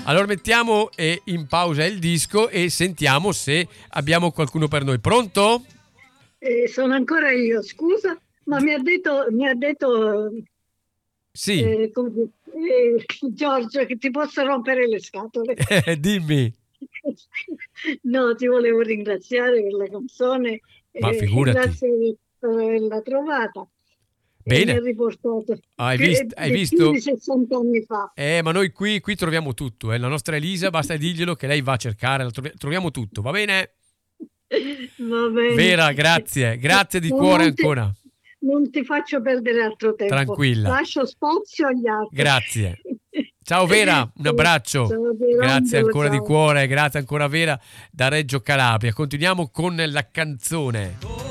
Allora mettiamo in pausa il disco e sentiamo se abbiamo qualcuno per noi. Pronto? Sono ancora io, scusa, ma mi ha detto Sì, Giorgio che ti posso rompere le scatole. dimmi. No, ti volevo ringraziare per la canzone, Ma figurati. grazie per averla trovata e mi ha Bene, riportato hai che visto? Hai è più di visto? 60 anni fa. Ma noi qui troviamo tutto. La nostra Elisa, basta dirglielo che lei va a cercare, troviamo tutto, va bene? Va bene. Vera, grazie. Grazie di No, cuore ancora. non ti faccio perdere altro tempo. Tranquilla. Lascio spazio agli altri. Grazie. Ciao Vera, un abbraccio. Ciao, Grazie Pierangelo, ancora di ciao. cuore, grazie ancora Vera da Reggio Calabria. Continuiamo con la canzone.